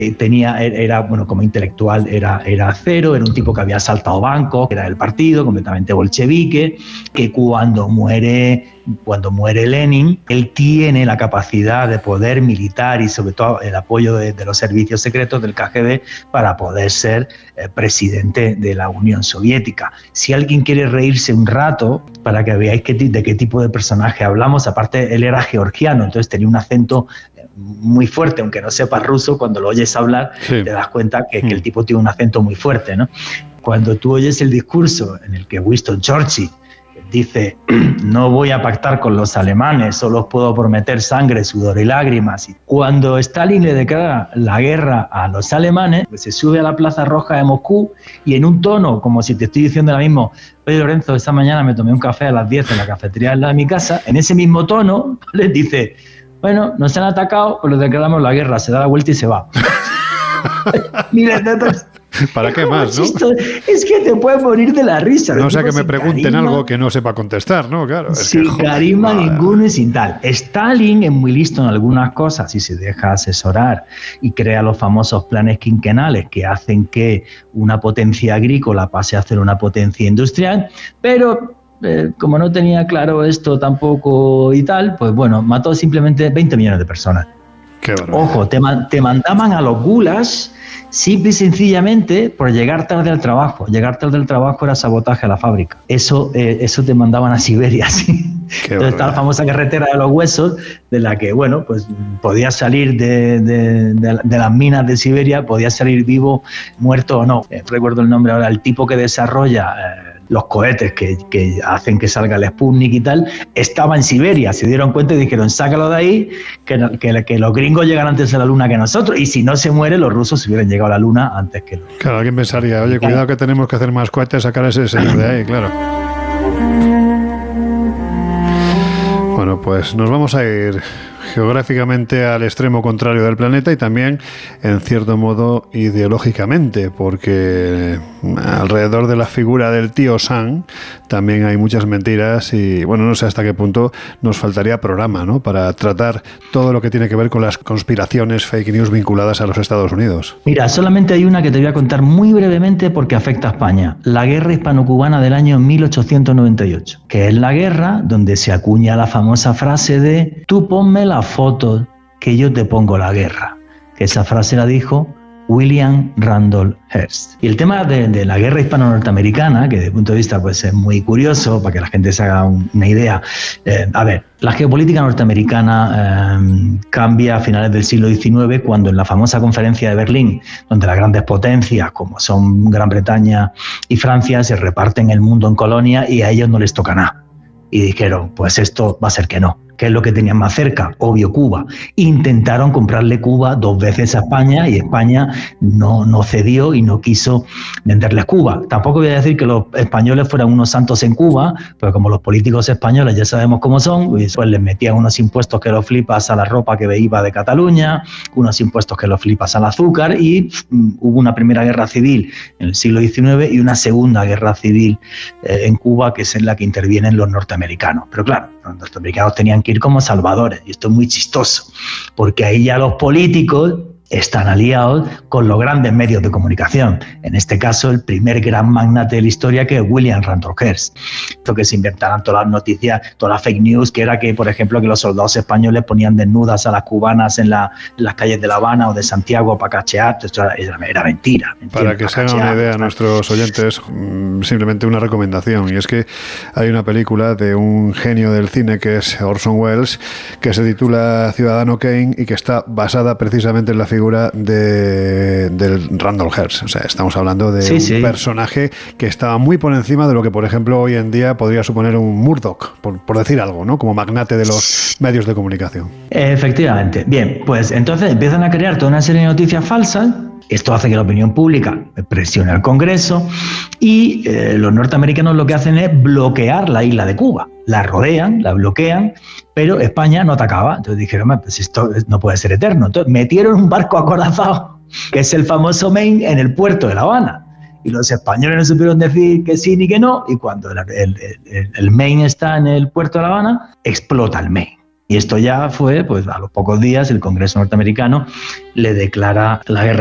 Era, bueno, como intelectual era cero, era un tipo que había asaltado bancos, que era del partido, completamente bolchevique, que cuando muere Lenin, él tiene la capacidad de poder militar y sobre todo el apoyo de los servicios secretos del KGB para poder ser presidente de la Unión Soviética. Si alguien quiere reírse un rato, para que veáis de qué tipo de personaje hablamos, aparte él era georgiano, entonces tenía un acento muy fuerte, aunque no sepas ruso, cuando lo oyes hablar te das cuenta que el tipo tiene un acento muy fuerte, ¿no? Cuando tú oyes el discurso en el que Winston Churchill dice: no voy a pactar con los alemanes, solo os puedo prometer sangre, sudor y lágrimas. Y cuando Stalin le declara la guerra a los alemanes, pues se sube a la Plaza Roja de Moscú y en un tono, como si te estoy diciendo ahora mismo: oye, Lorenzo, esta mañana me tomé un café a las 10 en la cafetería al lado de mi casa, en ese mismo tono les dice: bueno, nos han atacado, pues les declaramos la guerra, se da la vuelta y se va. Mira, ¿para qué más, no? Es que te puedes morir de la risa. No sea que me pregunten algo que no sepa contestar, ¿no? Claro. Sin carisma ninguno y sin tal. Stalin es muy listo en algunas cosas y se deja asesorar y crea los famosos planes quinquenales que hacen que una potencia agrícola pase a ser una potencia industrial, pero como no tenía claro esto tampoco y tal, pues bueno, mató simplemente 20 millones de personas. Ojo, te mandaban a los gulags simple y sencillamente por llegar tarde al trabajo. Llegar tarde al trabajo era sabotaje a la fábrica. Eso te mandaban a Siberia, sí. Entonces está la famosa carretera de los huesos, de la que, bueno, pues podías salir de las minas de Siberia, podías salir vivo, muerto o no. Recuerdo el nombre ahora, el tipo que desarrolla los cohetes que hacen que salga el Sputnik y tal, estaba en Siberia, se dieron cuenta y dijeron: sácalo de ahí, que los gringos llegan antes a la luna que nosotros, y si no se muere, los rusos se hubieran llegado a la luna antes que los... Claro, alguien pensaría: oye, cuidado que tenemos que hacer más cohetes, sacar a ese señor de ahí, claro. Bueno, pues nos vamos a ir geográficamente al extremo contrario del planeta y también, en cierto modo, ideológicamente, porque alrededor de la figura del tío Sam también hay muchas mentiras y, bueno, no sé hasta qué punto nos faltaría programa, ¿no?, para tratar todo lo que tiene que ver con las conspiraciones, fake news vinculadas a los Estados Unidos. Mira, solamente hay una que te voy a contar muy brevemente porque afecta a España: la guerra hispano-cubana del año 1898, que es la guerra donde se acuña la famosa frase de: tú ponme la foto que yo te pongo la guerra, que esa frase la dijo William Randolph Hearst. Y el tema de la guerra hispano-norteamericana, que desde el punto de vista pues es muy curioso, para que la gente se haga una idea. A ver, la geopolítica norteamericana cambia a finales del siglo XIX, cuando en la famosa conferencia de Berlín, donde las grandes potencias, como son Gran Bretaña y Francia, se reparten el mundo en colonias y a ellos no les toca nada. Y dijeron: pues esto va a ser que no. ¿Qué es lo que tenían más cerca? Obvio, Cuba. Intentaron comprarle Cuba 2 veces a España y España no cedió y no quiso venderles Cuba. Tampoco voy a decir que los españoles fueran unos santos en Cuba, pero como los políticos españoles ya sabemos cómo son, pues les metían unos impuestos que los flipas a la ropa que iba de Cataluña, unos impuestos que los flipas al azúcar, y hubo una primera guerra civil en el siglo XIX y una segunda guerra civil en Cuba, que es en la que intervienen los norteamericanos. Pero claro, los norteamericanos tenían que ir como salvadores, y esto es muy chistoso, porque ahí ya los políticos están aliados con los grandes medios de comunicación. En este caso, el primer gran magnate de la historia, que es William Randolph Hearst. Esto que se inventaran todas las noticias, todas las fake news, que era que, por ejemplo, que los soldados españoles ponían desnudas a las cubanas en las calles de La Habana o de Santiago para cachear. Esto era mentira. Para que se hagan una idea a nuestros oyentes, simplemente una recomendación, y es que hay una película de un genio del cine que es Orson Welles, que se titula Ciudadano Kane y que está basada precisamente en la figura del Randolph Hearst. O sea, estamos hablando de un personaje que estaba muy por encima de lo que, por ejemplo, hoy en día podría suponer un Murdoch, por decir algo, ¿no?, como magnate de los medios de comunicación. Efectivamente. Bien, pues entonces empiezan a crear toda una serie de noticias falsas. Esto hace que la opinión pública presione al Congreso y los norteamericanos lo que hacen es bloquear la isla de Cuba. La rodean, la bloquean, pero España no atacaba. Entonces dijeron: pues esto no puede ser eterno. Entonces metieron un barco acorazado, que es el famoso Maine, en el puerto de La Habana. Y los españoles no supieron decir que sí ni que no, y cuando el Maine está en el puerto de La Habana, explota el Maine. Y esto ya fue, pues a los pocos días, el Congreso norteamericano le declara la guerra